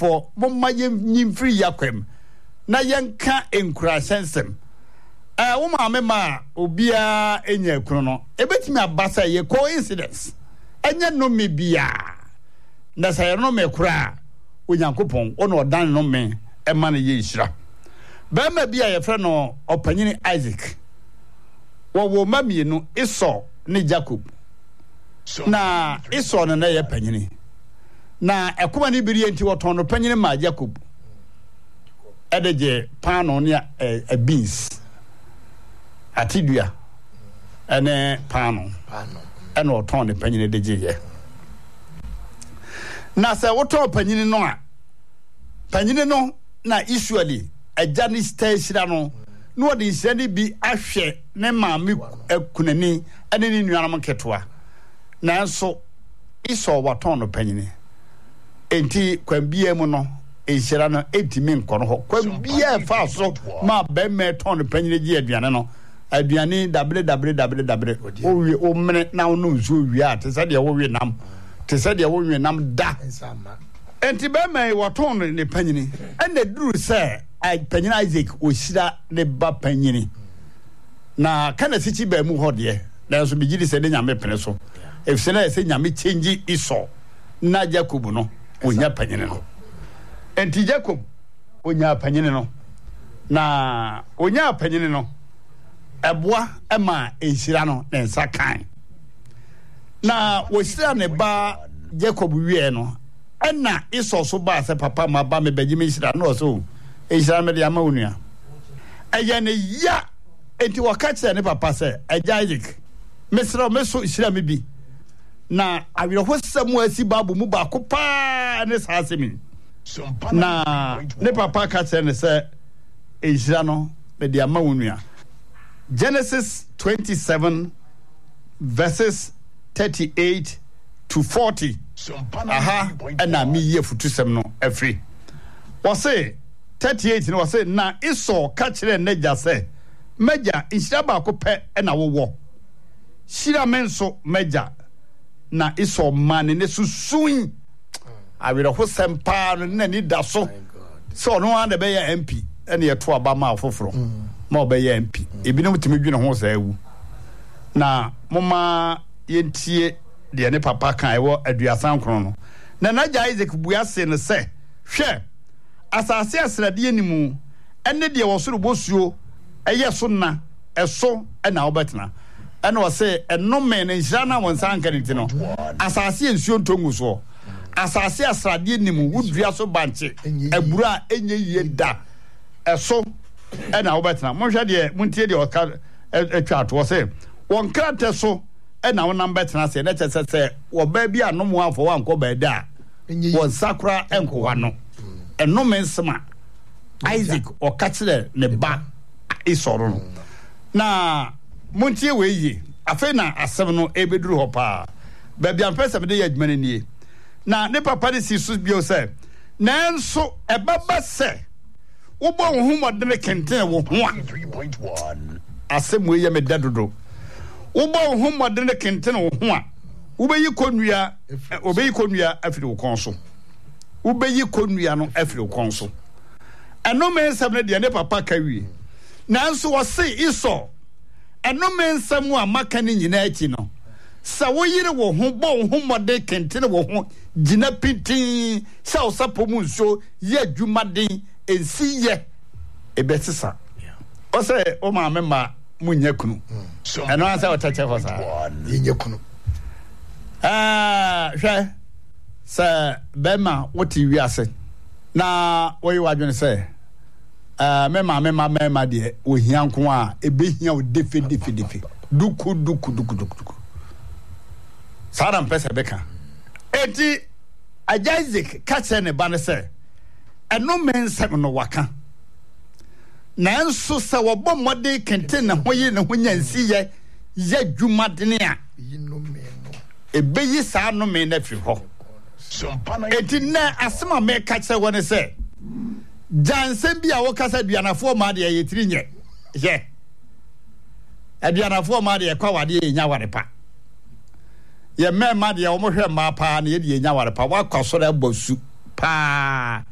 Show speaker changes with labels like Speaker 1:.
Speaker 1: for momma yem free yakwem na yenka enkura sensem wo ma me ma obia enya ekunu no ebetimi abasa ye coincidence enya no me bia na say no me kura onyankopon ono odan no me e ma na ye hira ba ma bia ye frɛ no opanyini Isaac wo mamienu Esau ne Jacob na Esau no na ye panyini na ekoma ni biri enti woton no panyini ma Jacob edeje pano ne beans atidua ene pano ene woton ne panyini deje ye na se woton panyini no a panyini no na usually agya ni station no no odi nsani bi ahwe ne maame akunani ene ni nuanam ketwa na nso Esau waton no panyini enti kwambia mu no ehira no etimi nkono ho kwambia fa so ma be me ton no panyini gi aduane no aduane w owie o mene na wo no nso wie a te se de wo wie nam te se de wo wie nam da enti be me waton ne panyini ene duru se panyini Isaac o hira ne ba panyini na kana sichi ba mu ho de na so bigidi se de nyame pene so efse se nyame change Esau na Jacob no onya panyini no enti Jacob onya panyini no na onya panyini no eboa ema ehira no na nsa kan na wo hira ne ba Jacob wie no ena Esau so ba se papa ma ba me bagime hira no so ehira me de ama onua eye ne ya enti wakache ne papa se Isaac mesro meso hira me bi na awiro hosam asi babu mu ba ko pa ne saasemi na ne papa kache ne se ehira no me de ama onua Genesis 27 verses 38 to 40 aha na mi ye futusem no afri wose 38 no wose na Esau ka kire neja se meja ihira ba ko pe na wowo hira menso meja na Esau mane ne susun awira ho sempa no na ni da so so no ande be ya MP ene ye to aba ma afoforo ma obeye MP ebinom timi dwene ho sa awu na moma yentie de ne papa kan ewo aduasan krono no na naja Isaac buase ne se hwe asase asrade animu ene de wo soro bosuo eye so na eso na obetena ene wo se enome ne nhira na won san kaniti no asase nsuo ntongu so asase asrade animu wudua so banche abura enye yie da eso ena obetena monhwe de muntie de oka atwa ato se won krate so ena wonam betena se na chese se wo ba bi anom afo wanko ba da won sakura enkowa no enome nsema Isaac okachire ne ba Esau no na muntie we yi afa na asem no ebeduru ho pa ba bi amfese be de yadwuma nie na ne papa de si so bio se nanso ebaba se ubo hu modene kenten wo ho a 3.1 asem ye me dadodo ubo hu modene kenten wo ho a ubeyi konua afiri wo konso ubeyi konua no afiri wo konso eno mensam ne de ne papa kawie nanso wo se Esau eno mensam a maka ne nyina achi no sa wo yire wo ho bo hu modene kenten wo ho gina pitin sa osapo mu nso ye adwumaden ensiye ebetisa o se o ma mema munya kunu eno ansa o tache ho sa yenye kunu hwe sa bema woti wiase na wo yi wadwene se mema de ohia nko a ebehia o defe duku sara mpese beka eti Isaac kache ne ba ne se eno mensem no waka nanso se wo bɔ mode kenten na hoye ne ho nyansi ye dwumadene a ebeyi saa no me na fi hɔ eti na asema me kache woni se jansem bi a wo kasa duanafo ma de ye tiri nye ye aduanafo ma de kwa wade ye nya ware pa ye mema de wo mo hwɛ ma pa na ye de nya ware pa wa kwaso da bosu pa